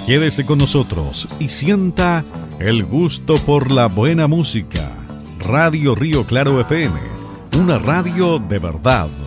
Quédese con nosotros y sienta el gusto por la buena música. Radio Río Claro FM, una radio de verdad.